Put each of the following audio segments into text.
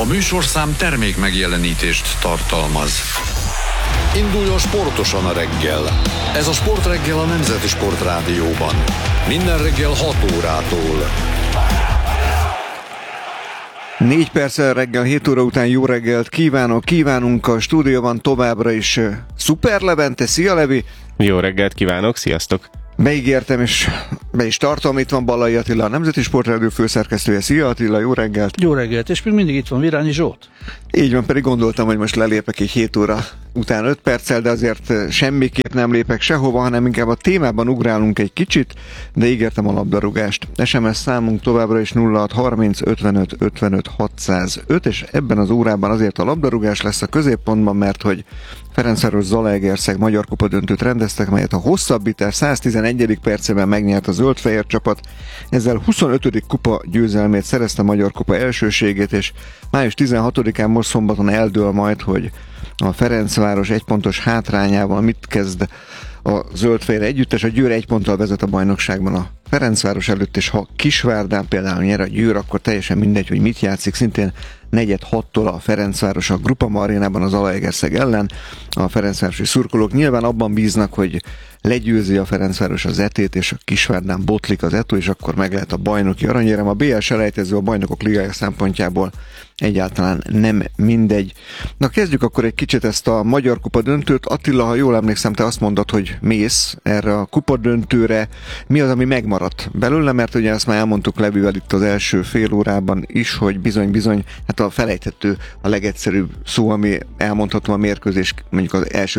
A műsorszám termék megjelenítést tartalmaz. Induljon sportosan a reggel. Ez a Sportreggel a Nemzeti Sportrádióban. Minden reggel 6 órától. 4 perccel reggel 7 óra után jó reggelt kívánunk a stúdióban továbbra is Szuper Levente. Szia, Levi! Jó reggelt kívánok, sziasztok! Beígértem, és be is tartom, itt van Ballai Attila, a Nemzeti Sportrádió főszerkesztője. Szia, Attila, jó reggelt! Jó reggelt, és még mindig itt van Virányi Zsolt. Így van, pedig gondoltam, hogy most lelépek egy 7 óra után 5 perccel, de azért semmiképp nem lépek sehova, hanem inkább a témában ugrálunk egy kicsit, de ígértem a labdarúgást. SMS számunk továbbra is 0630 55 55 605, és ebben az órában azért a labdarúgás lesz a középpontban, mert hogy Ferencváros Zalaegerszeg Magyar Kupa döntőt rendeztek, melyet a hosszabbítás 111. percében megnyert a zöld-fehér csapat. Ezzel 25. kupa győzelmét szerezte a Magyar Kupa elsőségét, és május 16-án most szombaton eldől majd, hogy a Ferencváros 1 pontos hátrányával mit kezd a zöld-fehér együttes. A Győr 1 ponttal vezet a bajnokságban a Ferencváros előtt, és ha Kisvárdán például nyer a Győr, akkor teljesen mindegy, hogy mit játszik. Szintén 4-6-tól a Ferencváros a Grupama arénában az Zalaegerszeg ellen. A ferencvárosi szurkolók nyilván abban bíznak, hogy legyőzi a Ferencváros az ET-t, és a Kisvárdán botlik az ETO, és akkor meg lehet a bajnoki aranyérem. A BL selejtező a bajnokok ligája szempontjából egyáltalán nem mindegy. Na, kezdjük akkor egy kicsit ezt a Magyar Kupa döntőt. Attila, ha jól emlékszem, te azt mondod, hogy mész erre a kupa döntőre. Mi az, ami megmaradt belőle? Mert ugye ezt már elmondtuk Levivel itt az első fél órában is, hogy bizony, hát a felejthető a legegyszerűbb szó, ami elmondható a mérkőzés mondjuk az első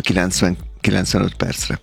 90-95 percre.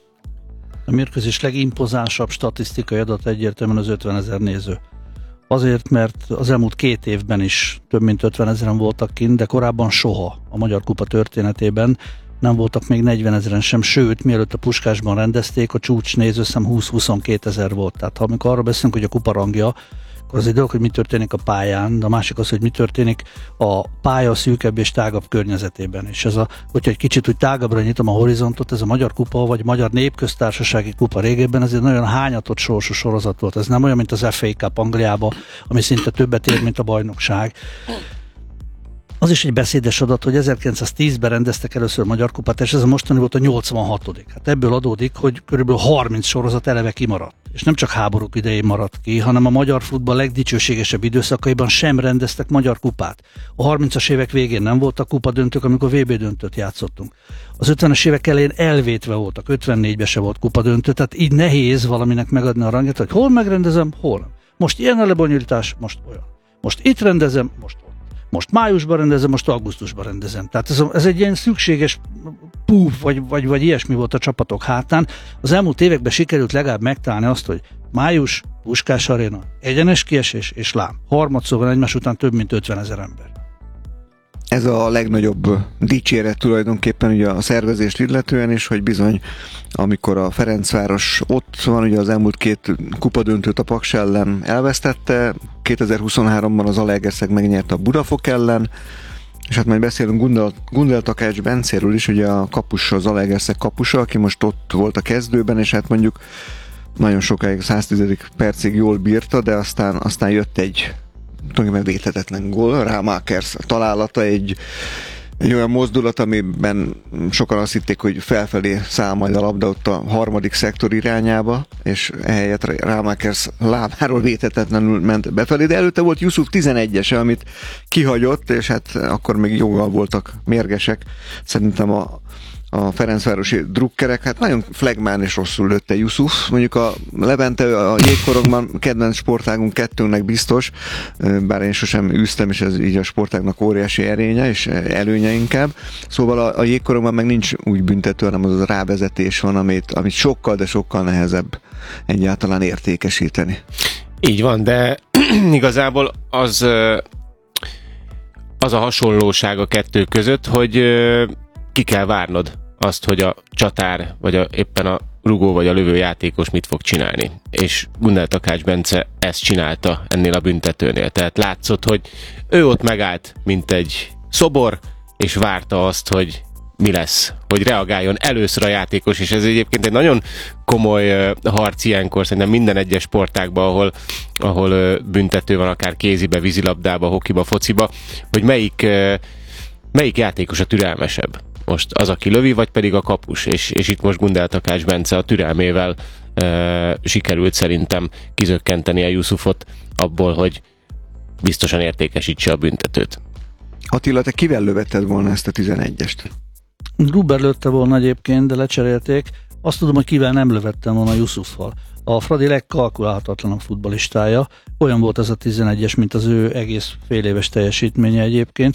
A mérkőzés legimpozánsabb statisztikai adat egyértelműen az 50 000 néző. Azért, mert az elmúlt 2 évben is több mint 50 000 voltak kint, de korábban soha a Magyar Kupa történetében nem voltak még 40 000 sem, sőt, mielőtt a Puskásban rendezték, a csúcs nézőszám 20-22 000 volt. Tehát ha amikor arra beszélünk, hogy a kupa rangja, akkor az egy dolog, hogy mi történik a pályán, de a másik az, hogy mi történik a pálya szűkebb és tágabb környezetében. És ez hogyha egy kicsit úgy tágabbra nyitom a horizontot, ez a Magyar Kupa, vagy Magyar Népköztársasági Kupa régében, ez egy nagyon hányatott sorsú sorozat volt. Ez nem olyan, mint az FA Cup Angliában, ami szinte többet ér, mint a bajnokság. Az is egy beszédes adat, hogy 1910-ben rendeztek először Magyar Kupát, és ez a mostani volt a 86. Hát ebből adódik, hogy körülbelül 30 sorozat eleve kimaradt. És nem csak háborúk idején maradt ki, hanem a magyar futball legdicsőségesebb időszakaiban sem rendeztek Magyar Kupát. A 30-as évek végén nem voltak kupadöntők, amikor VB döntőt játszottunk. Az 50-es évek elején elvétve voltak, 54-ben se volt kupadöntő, tehát így nehéz valaminek megadni a rangját, hogy hol megrendezem, hol nem. Most ilyen a lebonyolítás, most olyan. Most itt rendezem, most ott. Most májusban rendezem, most augusztusban rendezem. Tehát ez egy ilyen szükséges púf, vagy ilyesmi volt a csapatok hátán. Az elmúlt években sikerült legalább megtalálni azt, hogy május, Puskás aréna, egyenes kiesés és lám. Harmadszor van egymás után több mint 50 000 ember. Ez a legnagyobb dicséret tulajdonképpen ugye a szervezést illetően is, hogy bizony, amikor a Ferencváros ott van, ugye az elmúlt 2 kupadöntőt a Paks ellen elvesztette, 2023-ban az Zalaegerszeg megnyerte a Budafok ellen, és hát majd beszélünk Gundel Takács Bencéről is, ugye a kapus, az Zalaegerszeg kapusa, aki most ott volt a kezdőben, és hát mondjuk nagyon sokáig, 110. percig jól bírta, de aztán jött egy tulajdonképpen védhetetlen gól, Rámákers találata, egy olyan mozdulat, amiben sokan azt hitték, hogy felfelé száll majd a labda ott a harmadik szektor irányába, és ehelyett Rámákers lábáról védhetetlenül ment befelé, de előtte volt Yusuf 11-ese, amit kihagyott, és hát akkor még joggal voltak mérgesek. Szerintem a ferencvárosi drukkerek, hát nagyon flegmán és rosszul lőtte Yusuf. Mondjuk a Levente a jégkorongban kedvenc sportágunk kettőnknek biztos, bár én sosem űztem, és ez így a sportágnak óriási erénye, és előnye inkább. Szóval a jégkorongban meg nincs úgy büntető, hanem az a rávezetés van, amit sokkal, de sokkal nehezebb egyáltalán értékesíteni. Így van, de igazából az a hasonlóság a kettő között, hogy ki kell várnod azt, hogy a csatár, vagy éppen a rugó, vagy a lövő játékos mit fog csinálni. És Gundel Takács Bence ezt csinálta ennél a büntetőnél. Tehát látszott, hogy ő ott megállt, mint egy szobor, és várta azt, hogy mi lesz, hogy reagáljon először a játékos, és ez egyébként egy nagyon komoly harc ilyenkor, szerintem minden egyes sportágban, ahol büntető van, akár kézibe, vízilabdába, hokiba, fociba, hogy melyik játékos a türelmesebb. Most az, aki lövi, vagy pedig a kapus, és itt most Gundel Takács Bence a türelmével sikerült szerintem kizökkenteni a Yusufot abból, hogy biztosan értékesítse a büntetőt. Attila, te kivel lövetted volna ezt a 11-est? Gruber lőtte volna egyébként, de lecserélték. Azt tudom, hogy kivel nem lövettem volna Yusuffal. A Fradi legkalkulálhatatlanabb futballistája. Olyan volt ez a 11-es, mint az ő egész fél éves teljesítménye egyébként.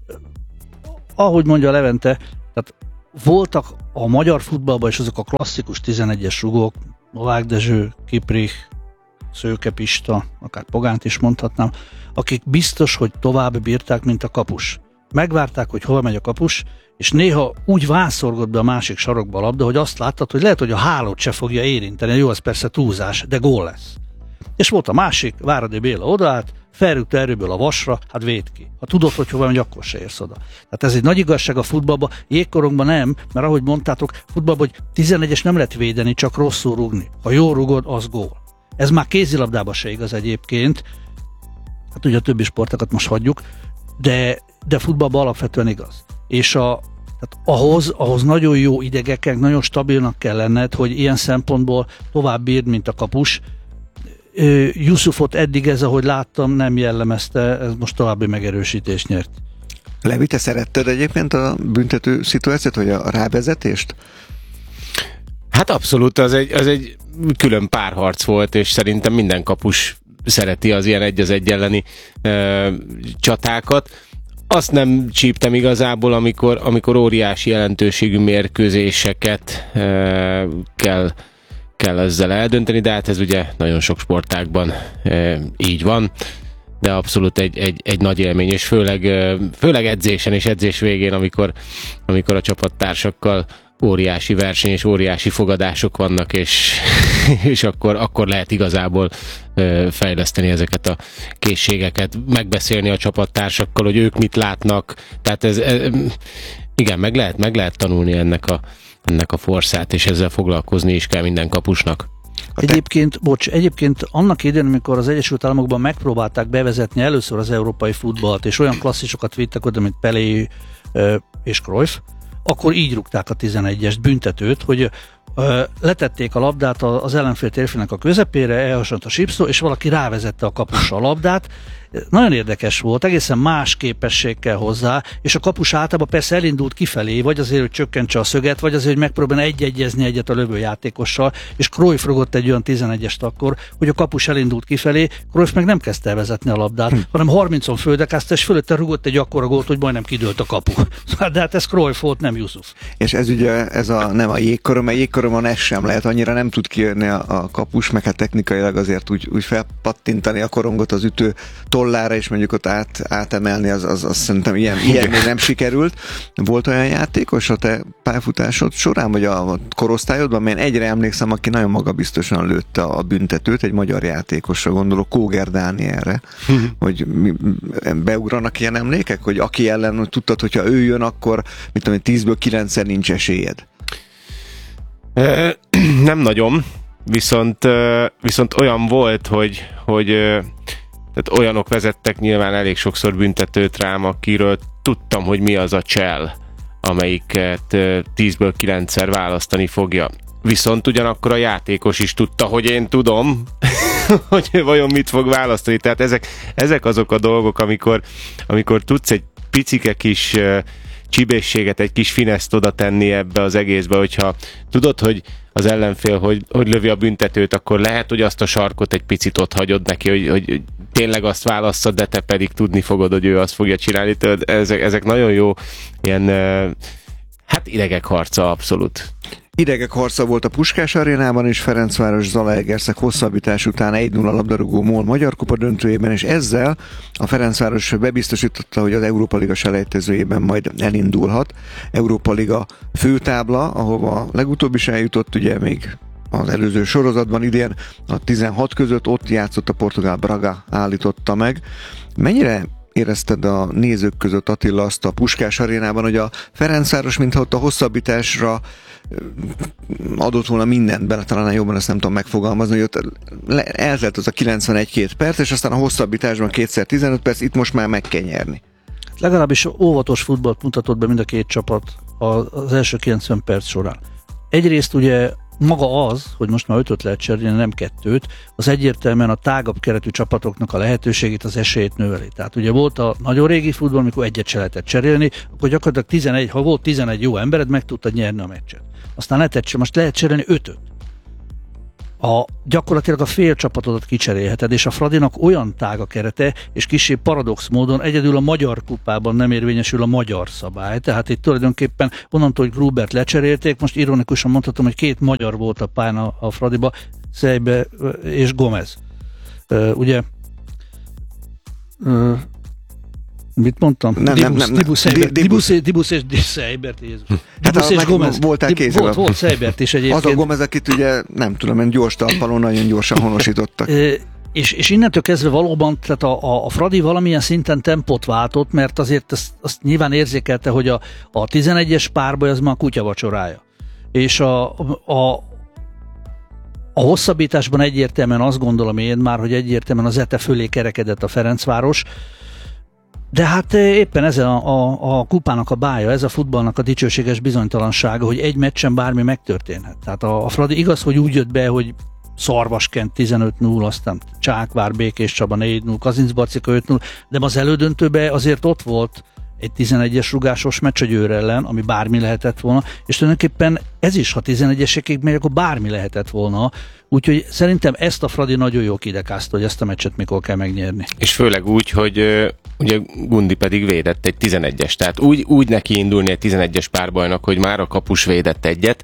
Ahogy mondja Levente, tehát voltak a magyar futballban is azok a klasszikus 11-es rugók, Novák Dezső, Kiprich, Szőke Pista, akár Pogánt is mondhatnám, akik biztos, hogy tovább bírták, mint a kapus. Megvárták, hogy hol megy a kapus, és néha úgy vászorgott be a másik sarokba a labda, hogy azt láttad, hogy lehet, hogy a hálót se fogja érinteni. Jó, az persze túlzás, de gól lesz. És volt a másik, Váradi Béla odaállt, felrúgta erőből a vasra, hát véd ki. Ha tudod, hogy hova megy, akkor se érsz oda. Tehát ez egy nagy igazság a futballban, jégkorongban nem, mert ahogy mondtátok, futballban, hogy 11-es nem lehet védeni, csak rosszul rúgni. Ha jól rúgod, az gól. Ez már kézilabdában se igaz egyébként, hát ugye a többi sportokat most hagyjuk, de futballban alapvetően igaz. És tehát ahhoz nagyon jó idegeknek, nagyon stabilnak kell lenned, hogy ilyen szempontból tovább bírd, mint a kapus. Yusufot eddig ez, ahogy láttam, nem jellemezte, ez most további megerősítést nyert. Levi, te szeretted egyébként a büntető szituációt, vagy a rávezetést? Hát abszolút, az egy külön párharc volt, és szerintem minden kapus szereti az ilyen 1-1 elleni csatákat. Azt nem csíptem igazából, amikor óriási jelentőségű mérkőzéseket kell ezzel eldönteni, de hát ez ugye nagyon sok sportágban így van, de abszolút egy nagy élmény, és főleg edzésen és edzés végén, amikor a csapattársakkal óriási verseny és óriási fogadások vannak, és akkor lehet igazából fejleszteni ezeket a készségeket, megbeszélni a csapattársakkal, hogy ők mit látnak, tehát igen, meg lehet tanulni ennek a forszát, és ezzel foglalkozni is kell minden kapusnak. Egyébként annak idején, amikor az Egyesült Államokban megpróbálták bevezetni először az európai futballt, és olyan klasszisokat vittek oda, mint Pelé és Cruyff, akkor így rúgták a 11-est büntetőt, hogy letették a labdát az ellenfél térfének a közepére, elhasonlott a sípszó, és valaki rávezette a kapusra a labdát. Nagyon érdekes volt, egészen más képesség kell hozzá, és a kapus általában persze elindult kifelé, vagy azért, hogy csökkentse a szöget, vagy azért, hogy megpróbálna egyezni egyet a lövőjátékossal, és Cruyff rúgott egy olyan 11-est akkor, hogy a kapus elindult kifelé, Cruyff meg nem kezdte vezetni a labdát, hanem 30-on földekázta, és fölötte rúgott egy akkora gólt, hogy majdnem kidőlt a kapu. De hát ez Cruyff volt, nem Yusuf. És ez ugye nem a jégkorom, mert jégkoromon ez sem lehet, annyira nem tud kijönni a kapus, meg hát technikailag azért úgy felpattintani a korongot az ütő tollára, és mondjuk ott átemelni, az szerintem ilyen még nem sikerült. Volt olyan játékos a te pályafutásod során, vagy a korosztályodban, mert egyre emlékszem, aki nagyon magabiztosan lőtte a büntetőt, egy magyar játékosra gondolok, Kóger Dánielre, hogy beugranak ilyen emlékek, hogy aki ellen hogy tudtad, hogyha ő jön, akkor mit tudom, 10-ből 9-szer nincs esélyed. Nem nagyon, viszont olyan volt, hogy tehát olyanok vezettek nyilván elég sokszor büntetőt rám, akiről tudtam, hogy mi az a csel, amelyiket 10-ből 9-szer választani fogja. Viszont ugyanakkor a játékos is tudta, hogy én tudom, hogy vajon mit fog választani. Tehát ezek azok a dolgok, amikor tudsz egy picike kis csibészséget, egy kis fineszt oda tenni ebbe az egészbe, hogyha tudod, hogy az ellenfél, hogy lövi a büntetőt, akkor lehet, hogy azt a sarkot egy picit ott hagyod neki, hogy tényleg azt válasszad, de te pedig tudni fogod, hogy ő azt fogja csinálni. Ezek nagyon jó ilyen, hát idegek harca abszolút. Idegek harca volt a Puskás Arénában, és Ferencváros Zalaegerszeg hosszabbítás után 1-0 labdarúgó MOL Magyar Kupa döntőjében, és ezzel a Ferencváros bebiztosította, hogy az Európa Liga selejtezőjében majd elindulhat. Európa Liga főtábla, ahova legutóbb is eljutott, ugye még az előző sorozatban idén a 16 között, ott játszott a portugál Braga, állította meg. Mennyire érezted a nézők között, Attila, azt a Puskás arénában, hogy a Ferencváros, mintha ott a hosszabbításra adott volna mindent bele, talán jobban ezt nem tudom megfogalmazni, hogy ott eltelt az a 91-2 perc, és aztán a hosszabbításban 2x15 perc, itt most már meg kell nyerni. Legalábbis óvatos futballt mutatott be mind a két csapat az első 90 perc során. Egyrészt ugye maga az, hogy most már 5-öt lehet cserélni, nem 2-t, az egyértelműen a tágabb keretű csapatoknak a lehetőségét, az esélyét növeli. Tehát ugye volt a nagyon régi futball, amikor egyet se lehetett cserélni, akkor gyakorlatilag ha volt 11 jó embered, meg tudtad nyerni a meccset. Aztán most lehet cserélni 5-öt. Gyakorlatilag a fél csapatodat kicserélheted, és a Fradinak olyan tág a kerete, és kissé paradox módon egyedül a magyar kupában nem érvényesül a magyar szabály. Tehát itt tulajdonképpen onnantól, hogy Grubert lecserélték, most ironikusan mondhatom, hogy 2 magyar volt a pályán a Fradiba, Szejbe és Gomez. Ugye mit mondtam? Dibusz és Seibert, Jézus. Dibusz és Gomez. Voltál kézzel. Volt Seibert is egyébként. Az a Gomez, akit ugye nem tudom, gyors talpalon nagyon gyorsan honosítottak. És innentől kezdve valóban, tehát a Fradi valamilyen szinten tempót váltott, mert azért azt nyilván érzékelte, hogy a 11-es párbaj az már a kutya vacsorája. És a hosszabbításban egyértelműen azt gondolom én már, hogy egyértelműen az ETE fölé kerekedett a Ferencváros, de hát éppen ez a kupának a bája, ez a futballnak a dicsőséges bizonytalansága, hogy egy meccsen bármi megtörténhet. Tehát a Fradi igaz, hogy úgy jött be, hogy Szarvaskent 15-0, aztán Csákvár, Békés Csaba 4-0, Kazincbarcika 5-0, de az elődöntőben azért ott volt egy 11-es rugásos meccs a Győr ellen, ami bármi lehetett volna, és tulajdonképpen ez is, ha 11-esekig megy, akkor bármi lehetett volna. Úgyhogy szerintem ezt a Fradi nagyon jól kidekázta, hogy ezt a meccset mikor kell megnyerni. És főleg úgy, hogy ugye Gundi pedig védett egy 11-es, tehát úgy neki indulni egy 11-es párbajnak, hogy már a kapus védett egyet,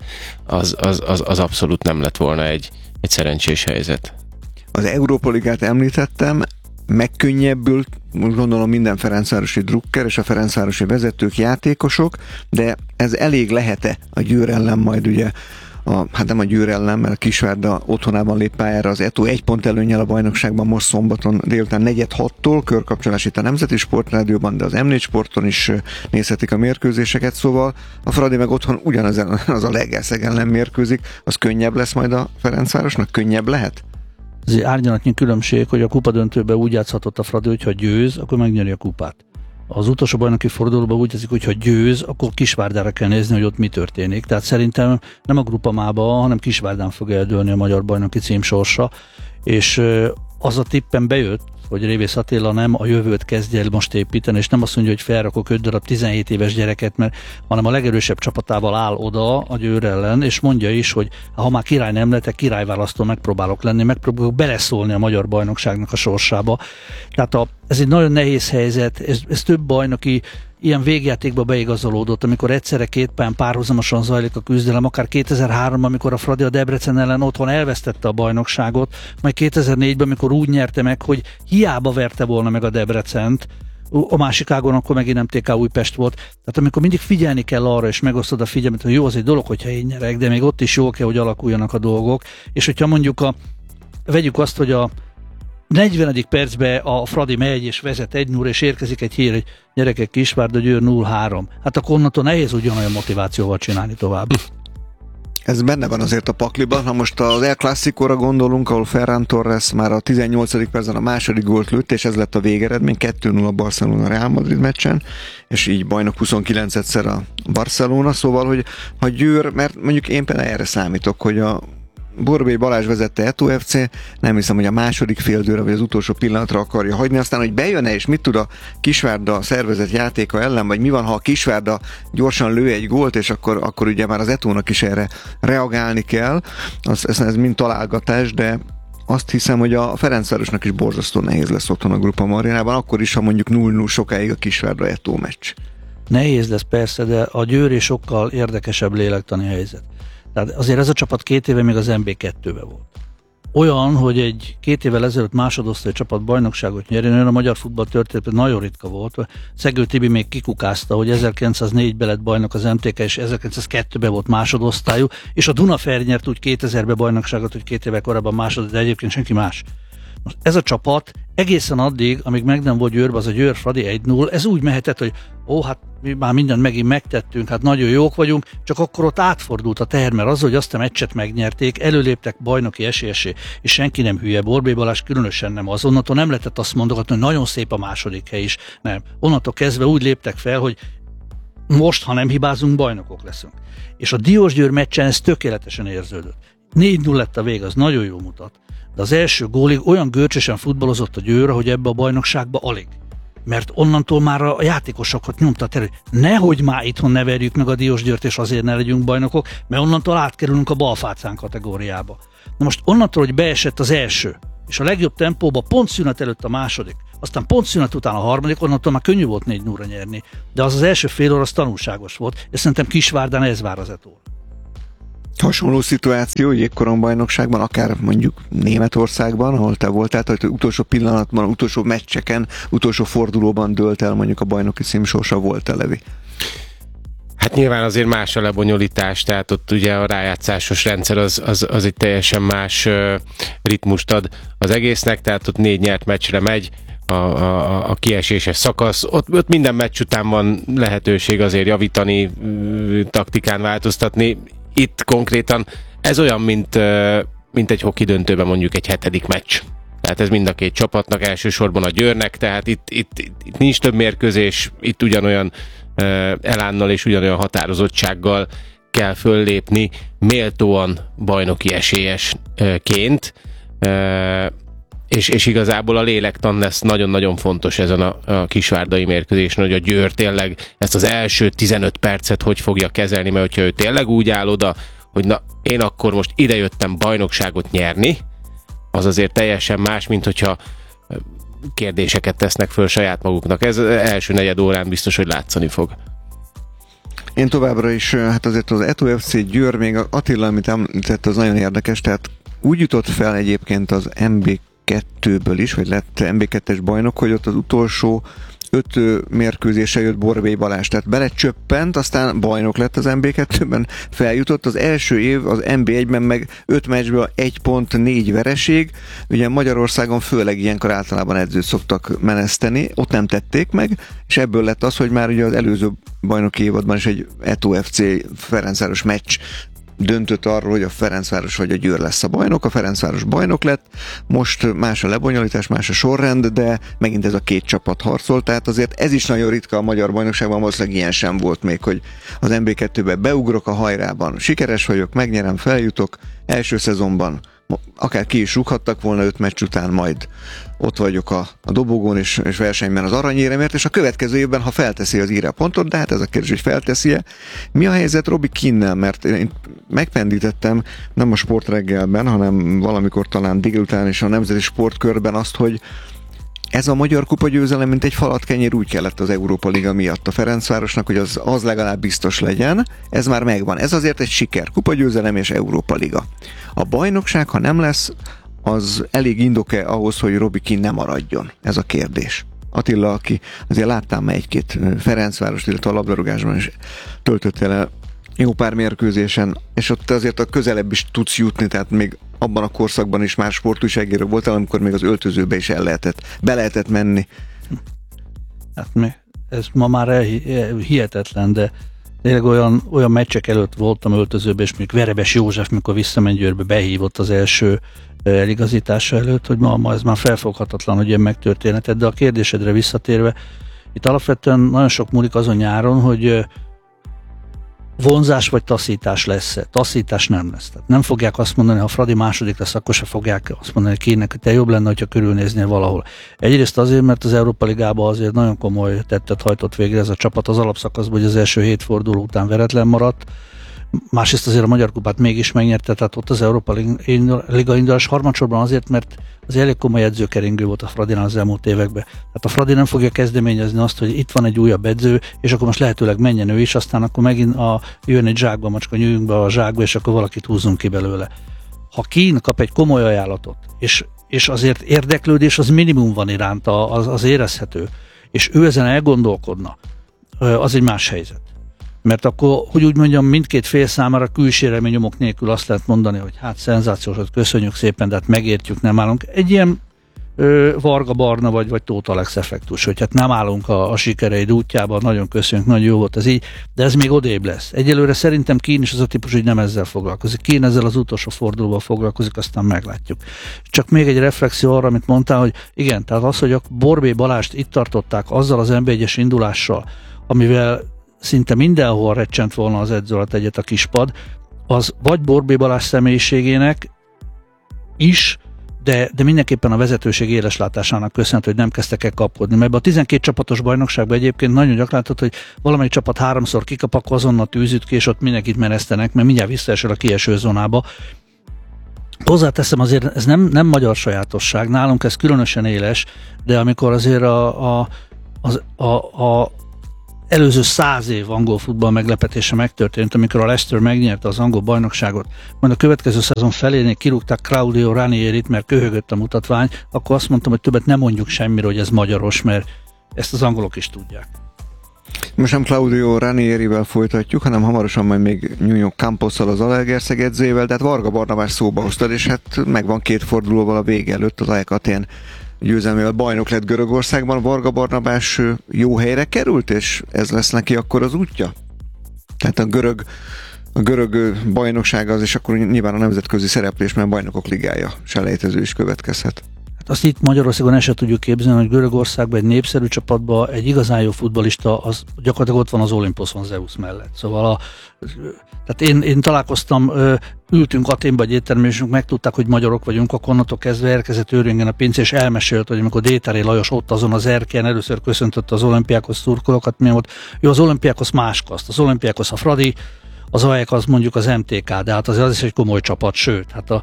az abszolút nem lett volna egy szerencsés helyzet. Az Európa Ligát említettem, megkönnyebbült, most gondolom minden ferencvárosi drukker és a ferencvárosi vezetők, játékosok, de ez elég lehet-e a Győr ellen majd ugye, hát nem a Győr ellen, mert a Kisvárda otthonában lép pályára az Eto 1 pont előnnyel a bajnokságban most szombaton délután 4:06-tól, körkapcsolás itt a Nemzeti Sportrádióban, de az M4 Sporton is nézhetik a mérkőzéseket, szóval a Fradi meg otthon ugyanaz az a Legelszeg ellen mérkőzik, az könnyebb lesz majd a Ferencvárosnak, könnyebb lehet? Ez egy árnyalatnyi különbség, hogy a kupadöntőben úgy játszhatott a Fradi, hogy ha győz, akkor megnyeri a kupát. Az utolsó bajnoki fordulóban úgy játszik, hogy ha győz, akkor Kisvárdára kell nézni, hogy ott mi történik. Tehát szerintem nem a Grupamába, hanem Kisvárdán fog eldőlni a magyar bajnoki cím sorsa, és az a tippen bejött, hogy Révész Attila nem a jövőt kezdje el most építeni, és nem azt mondja, hogy felrakok 5 darab 17 éves gyereket, hanem a legerősebb csapatával áll oda a Győr ellen, és mondja is, hogy ha már király nem lehetek, királyválasztó megpróbálok lenni, megpróbálok beleszólni a magyar bajnokságnak a sorsába. Tehát ez egy nagyon nehéz helyzet, ez több bajnoki ilyen végjátékba beigazolódott, amikor egyszerre 2 pályán párhuzamosan zajlik a küzdelem, akár 2003-ban, amikor a Fradi a Debrecen ellen otthon elvesztette a bajnokságot, majd 2004-ben, amikor úgy nyerte meg, hogy hiába verte volna meg a Debrecent, a másik ágon akkor megint MTK Újpest volt. Tehát amikor mindig figyelni kell arra, és megosztod a figyelmet, hogy jó, az egy dolog, hogyha én nyerek, de még ott is jól kell, hogy alakuljanak a dolgok. És hogyha mondjuk vegyük azt, hogy a 40. percben a Fradi megy és vezet 1-0, és érkezik egy hír, hogy gyerekek, Kisvárda Győr 0-3. Hát akkor onnantól nehéz ugyanolyan motivációval csinálni tovább. Ez benne van azért a pakliban. Ha most az El Clásicóra gondolunk, ahol Ferran Torres már a 18. percben a második gólt lőtt, és ez lett a végeredmény, 2-0 a Barcelona Real Madrid meccsen, és így bajnok 29-szer a Barcelona, szóval, hogy ha Győr, mert mondjuk én például erre számítok, hogy a Borbély Balázs vezette Eto FC, nem hiszem, hogy a második féldőre vagy az utolsó pillanatra akarja hagyni, aztán, hogy bejön-e és mit tud a Kisvárda szervezett játéka ellen, vagy mi van, ha a Kisvárda gyorsan lő egy gólt, és akkor ugye már az Etónak is erre reagálni kell, ez mind találgatás, de azt hiszem, hogy a Ferencvárosnak is borzasztó nehéz lesz otthon a Grupa Arénában, akkor is, ha mondjuk 0-0 sokáig a Kisvárda Eto meccs. Nehéz lesz persze, de a Győri sokkal érdekesebb lélektani helyzet. Tehát azért ez a csapat 2 éve még az MB2-ben volt. Olyan, hogy egy 2 évvel ezelőtt másodosztály csapat bajnokságot nyerjen, olyan a magyar futball történetben nagyon ritka volt. Szegő Tibi még kikukázta, hogy 1904-ben lett bajnok az MTK, és 1902-ben volt másodosztályú, és a Dunafer nyert úgy 2000-ben bajnokságot, hogy 2 évvel korábban másod, de egyébként senki más. Most ez a csapat egészen addig, amíg meg nem volt Győrbe, az a Győr Fradi 1-0, ez úgy mehetett, hogy hát mi már mindent megint megtettünk, hát nagyon jók vagyunk, csak akkor ott átfordult a teher, mert az, hogy azt a meccset megnyerték, előléptek bajnoki esélyesé, és senki nem hülye, Borbély Balázs különösen nem az. Onnantól nem lehetett azt mondogatni, hogy nagyon szép a második hely is. Nem. Onnantól kezdve úgy léptek fel, hogy most, ha nem hibázunk, bajnokok leszünk. És a Diósgyőr meccsen ez tökéletesen érződött. 4-0 lett a vég, az nagyon jól mutat. De az első gólig olyan görcsösen futballozott a Győr, hogy ebbe a bajnokságba alig. Mert onnantól már a játékosokat nyomta el, hogy nehogy már itthon ne verjük meg a Diósgyőrt, és azért ne legyünk bajnokok, mert onnantól átkerülünk a balfácán kategóriába. Na most onnantól, hogy beesett az első, és a legjobb tempóba pontszünet előtt a második, aztán pontszünet után a harmadik, onnantól már könnyű volt 4-0-ra nyerni. De az első fél óra az tanulságos volt, és szerintem Kisvárdán ez vár az etól. Hasonló szituáció, jégkoron bajnokságban, akár mondjuk Németországban, ahol te voltál, hogy utolsó pillanatban, utolsó meccseken, utolsó fordulóban dőlt el mondjuk a bajnoki cím sorsa, volt-e, Levi? Hát nyilván azért más a lebonyolítás, tehát ott ugye a rájátszásos rendszer az egy teljesen más ritmust ad az egésznek, tehát ott 4 nyert meccsre megy, a kieséses szakasz. Ott minden meccs után van lehetőség azért javítani, taktikán változtatni. Itt konkrétan ez olyan, mint egy hoki döntőben mondjuk egy 7. meccs. Tehát ez mind a két csapatnak, elsősorban a Győrnek, tehát itt nincs több mérkőzés, itt ugyanolyan elánnal és ugyanolyan határozottsággal kell föllépni, méltóan bajnoki esélyesként, és igazából a lélektan lesz nagyon-nagyon fontos ezen a kisvárdai mérkőzésen, hogy a Győr tényleg ezt az első 15 percet hogy fogja kezelni, mert hogyha ő tényleg úgy áll oda, hogy na, én akkor most idejöttem bajnokságot nyerni, az azért teljesen más, mint hogyha kérdéseket tesznek föl saját maguknak. Ez első negyed órán biztos, hogy látszani fog. Én továbbra is, hát azért az Eto FC Győr, még Attila, amit említett, az nagyon érdekes, tehát úgy jutott fel egyébként az MB2-ből is, vagy lett MB2-es bajnok, hogy ott az utolsó 5 mérkőzése jött Borbély Balázs, tehát belecsöppent, aztán bajnok lett az MB2-ben, feljutott, az első év az MB1-ben meg 5 meccsből 1 pont, 4 vereség, ugye Magyarországon főleg ilyenkor általában edzőt szoktak meneszteni, ott nem tették meg, és ebből lett az, hogy már ugye az előző bajnoki évadban is egy Eto FC Ferencváros meccs döntött arról, hogy a Ferencváros vagy a Győr lesz a bajnok, a Ferencváros bajnok lett, most más a lebonyolítás, más a sorrend, de megint ez a két csapat harcol, tehát azért ez is nagyon ritka a magyar bajnokságban, valószínűleg ilyen sem volt még, hogy az MB2-be beugrok a hajrában, sikeres vagyok, megnyerem, feljutok, első szezonban akár ki is rúghattak volna 5 meccs után, majd ott vagyok a dobogón és versenyben az aranyéremért, és a következő évben, ha felteszi az íre pontot, de hát ez a kérdés, hogy felteszi-e. Mi a helyzet Robi Kinnel? Mert én megpendítettem nem a sportreggelben, hanem valamikor talán délután és a Nemzeti Sportkörben azt, hogy ez a magyar kupagyőzelem, mint egy falatkenyér, úgy kellett az Európa Liga miatt a Ferencvárosnak, hogy az legalább biztos legyen. Ez már megvan. Ez azért egy siker. Kupagyőzelem és Európa Liga. A bajnokság, ha nem lesz, az elég indok-e ahhoz, hogy Robi Kinn ne maradjon? Ez a kérdés. Attila, aki azért láttál már egy-két Ferencvárost, illetve a labdarúgásban is töltöttél el jó pár mérkőzésen, és ott azért a közelebb is tudsz jutni, tehát még abban a korszakban is már sportújságíró voltál, amikor még az öltözőbe is be lehetett menni. Hát ez ma már hihetetlen, de tényleg olyan meccsek előtt voltam öltözőbe, és még Verebes József, mikor visszament Győrbe, behívott az első eligazítása előtt, hogy ma ez már felfoghatatlan, hogy ilyen megtörténhetett, de a kérdésedre visszatérve, itt alapvetően nagyon sok múlik azon nyáron, hogy vonzás vagy taszítás lesz-e. Taszítás nem lesz. Tehát nem fogják azt mondani, ha Fradi második lesz, akkor se fogják azt mondani Kinnnek, hogy te jobb lenne, hogyha körülnéznél valahol. Egyrészt azért, mert az Európa Ligában azért nagyon komoly tettet hajtott végre ez a csapat az alapszakaszban, hogy az első 7 forduló után veretlen maradt. Másrészt azért a Magyar Kupát mégis megnyerte, tehát ott az Európa Liga indulás harmadsorban azért, mert az elég komoly edzőkeringő volt a Fradinál az elmúlt években. Tehát a Fradi nem fogja kezdeményezni azt, hogy itt van egy újabb edző, és akkor most lehetőleg menjen ő is, aztán akkor megint jön egy zsákba, macska, nyújjunk be a zsákba, és akkor valakit húzzunk ki belőle. Ha Kinn kap egy komoly ajánlatot, és azért érdeklődés az minimum van iránta, az érezhető, és ő ezen elgondolkodna, az egy más helyzet. Mert akkor, hogy úgy mondjam, mindkét fél számára külsérelmi nyomok nélkül azt lehet mondani, hogy hát szenzációs, köszönjük szépen, de hát megértjük, nem állunk. Egy ilyen Varga Barna vagy Tóth Alex effektus, hogy hát nem állunk a sikereid útjában, nagyon köszönjük, nagyon jó volt ez így, de ez még odébb lesz. Egyelőre szerintem Kín is az a típus, hogy nem ezzel foglalkozik. Kín ezzel az utolsó fordulóval foglalkozik, aztán meglátjuk. Csak még egy reflexió arra, amit mondtál, hogy igen, tehát az, hogy a Borbély Balást itt tartották azzal az NB1-es indulással, amivel szinte mindenhol recsent volna az edző alatt egyet a kispad, az vagy Borbély Balázs személyiségének is, de mindenképpen a vezetőség éleslátásának köszönhető, hogy nem kezdtek el kapkodni. Mert a 12 csapatos bajnokságban egyébként nagyon gyakran látod, hogy valamelyik csapat 3-szor kikap, akkor azonnal tűzüt ki, és ott mindenkit meresztenek, mert mindjárt visszaesel a kieső zónába. Hozzáteszem, azért ez nem magyar sajátosság, nálunk ez különösen éles, de amikor azért a előző 100 év angol futball meglepetése megtörtént, amikor a Leicester megnyerte az angol bajnokságot, majd a következő szezon felénél kirúgták Claudio Ranierit, mert köhögött a mutatvány, akkor azt mondtam, hogy többet nem mondjuk semmire, hogy ez magyaros, mert ezt az angolok is tudják. Most nem Claudio Ranierivel folytatjuk, hanem hamarosan majd még Nuno Camposszal, az Zalaegerszeg edzőjével, de hát Varga Barnabás szóba hoztad, és hát megvan 2 fordulóval a vége előtt, az AEK Atén győzelmével bajnok lett Görögországban. Varga Barnabás jó helyre került, és ez lesz neki akkor az útja? Tehát a görög bajnokság az, és akkor nyilván a nemzetközi szereplés, mert a bajnokok ligája selejtező is következhet. Hát azt itt Magyarországon el sem tudjuk képzelni, hogy Görögországban egy népszerű csapatban egy igazán jó futballista, az gyakorlatilag ott van az Olimposzon Zeus mellett. Szóval tehát én találkoztam, ültünk Athénba egy étteremben, és megtudták, hogy magyarok vagyunk, akkor onnantól kezdve elkezdett őrjöngen a pince, és elmesélt, hogy amikor Détáré Lajos ott azon az erkelyen először köszöntötte az Olimpiákos szurkolókat, milyen volt. Jó, az Olimpiákos más kaszt, az Olimpiákos a Fradi, az AEK az mondjuk az MTK, de hát az is egy komoly csapat, sőt, hát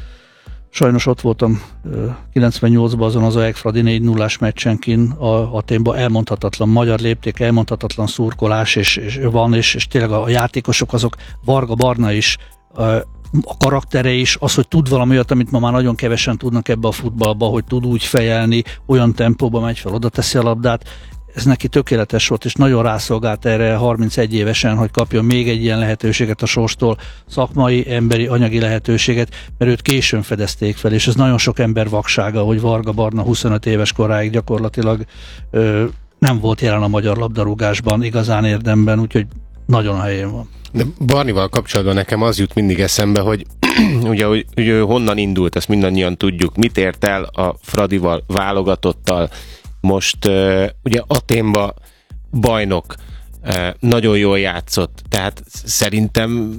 sajnos ott voltam 98-ban azon az AEK Fradi 4-0-ás meccsen kint Athénban, elmondhatatlan magyar lépték, elmondhatatlan szurkolás, és tényleg a játékosok azok, Varga Barna is, a karaktere is, az, hogy tud valami olyat, amit ma már nagyon kevesen tudnak ebbe a futballba, hogy tud úgy fejelni, olyan tempóban megy fel, oda teszi a labdát, ez neki tökéletes volt, és nagyon rászolgált erre 31 évesen, hogy kapjon még egy ilyen lehetőséget a sorstól, szakmai, emberi, anyagi lehetőséget, mert őt későn fedezték fel, és ez nagyon sok ember vaksága, hogy Varga Barna 25 éves koráig gyakorlatilag nem volt jelen a magyar labdarúgásban, igazán érdemben, úgyhogy nagyon a helyén van. De Barnival kapcsolatban nekem az jut mindig eszembe, hogy ugye, hogy ő honnan indult, ezt mindannyian tudjuk, mit ért el a Fradival, válogatottal, most ugye Athénba bajnok, nagyon jól játszott, tehát szerintem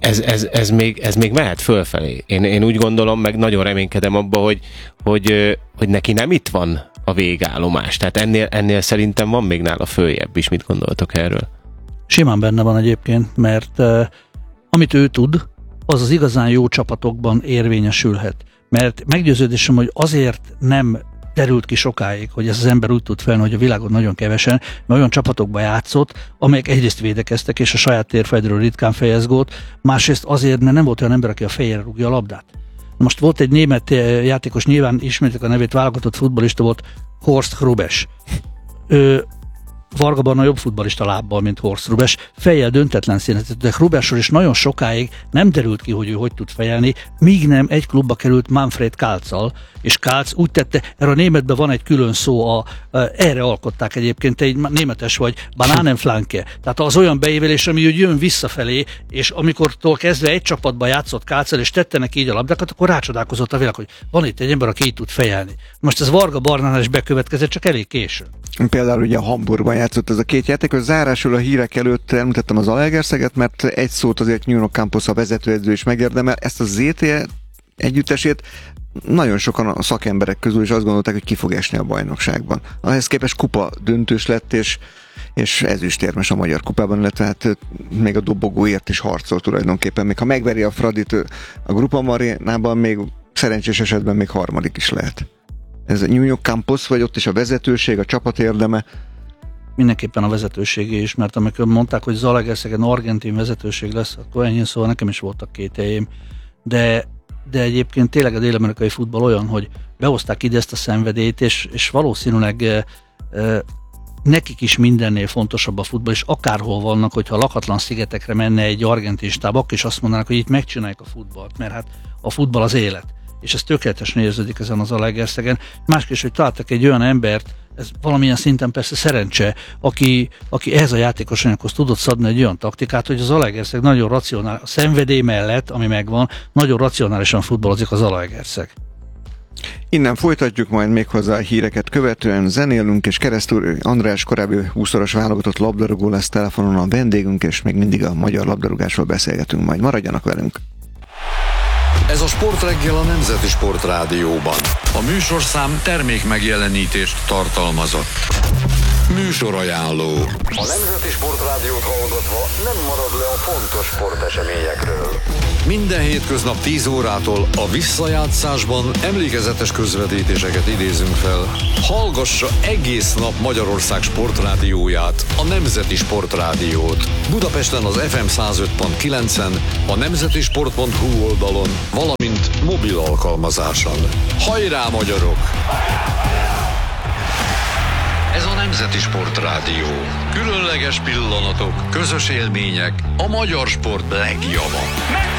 ez még mehet fölfelé. Én úgy gondolom, meg nagyon reménykedem abba, hogy neki nem itt van a végállomás, tehát ennél szerintem van még nála följebb is. Mit gondoltok erről? Simán benne van egyébként, mert amit ő tud, az igazán jó csapatokban érvényesülhet. Mert meggyőződésem, hogy azért nem derült ki sokáig, hogy ez az ember úgy tud felni, hogy a világon nagyon kevesen, mert olyan csapatokban játszott, amelyek egyrészt védekeztek, és a saját térfeledről ritkán fejez gólt, másrészt azért, mert nem volt olyan ember, aki a fejére rúgja a labdát. Most volt egy német játékos, nyilván ismertek a nevét, válogatott futballista volt, Horst Hrubes. Varga Barna jobb futballista lábbal, mint Horst Hrubes, fejjel döntetlen színet, de Hrubesról is nagyon sokáig nem derült ki, hogy ő hogy tud fejelni, míg nem egy klubba került Manfred Kalczal, és Kalc úgy tette, erre a németben van egy külön szó, erre alkották egyébként, egy németes vagy Bananenflanke, tehát az olyan beévelés, ami úgy jön visszafelé, és amikortól kezdve egy csapatban játszott Kalczal, és tette neki így a labdákat, akkor rácsodálkozott a világ, hogy van itt egy ember, aki így tud fejelni. Most ez Varga Barnánál is bekövetkezett, csak elég későn. Például ugye a Hamburgban játszott ez a két játékos, zárásul a hírek előtt említettem az Zalaegerszeget, mert egy szót azért Nuno Campos, a vezetőedző is megérdemel, ezt a ZT együttesét nagyon sokan a szakemberek közül is azt gondolták, hogy ki fog esni a bajnokságban. Ahhez képest kupa döntős lett, és ezüstérmes a Magyar Kupában, illetve hát még a dobogóért is harcol tulajdonképpen. Még ha megveri a Fradit a Grupa Marinában, még szerencsés esetben még harmadik is lehet. Ez a Nuno Campos, vagy ott is a vezetőség, a csapat érdeme? Mindenképpen a vezetőségé is, mert amikor mondták, hogy Zalaegerszegen argentin vezetőség lesz, akkor ennyi, szóval nekem is voltak kételjeim. De egyébként tényleg a dél-amerikai futball olyan, hogy behozták ide ezt a szenvedélyt, és valószínűleg nekik is mindennél fontosabb a futball, és akárhol vannak, hogyha lakatlan szigetekre menne egy argentin stáb, akkor is azt mondanak, hogy itt megcsinálják a futballt, mert hát a futball az élet. és ez tökéletesen érződik ezen az Zalaegerszegen. Másképp, hogy találtak egy olyan embert, ez valamilyen szinten persze szerencse, aki ehhez a játékos anyaghoz tudott szabni egy olyan taktikát, hogy az Zalaegerszeg nagyon racionális, a szenvedély mellett, ami megvan, nagyon racionálisan futballozik az Zalaegerszeg. Innen folytatjuk majd még hozzá a híreket követően, zenélünk, és Keresztúr András korábbi 20-szoros válogatott labdarúgó lesz telefonon a vendégünk, és még mindig a magyar labdarúgásról beszélgetünk majd. Maradjanak velünk! Ez a Sportreggel a Nemzeti Sport Rádióban. A műsorszám termék megjelenítést tartalmazott. Műsorajánló. A Nemzeti Sport Rádiót hallgatva nem marad le a fontos sporteseményekről. Minden hétköznap 10 órától a visszajátszásban emlékezetes közvetítéseket idézünk fel. Hallgassa egész nap Magyarország sportrádióját, a Nemzeti Sport Rádiót. Budapesten az FM 105.9-en, a nemzetisport.hu oldalon, valamint mobil alkalmazáson. Hajrá, magyarok! Ez a Nemzeti Sport Rádió. Különleges pillanatok, közös élmények, a magyar sport legjava.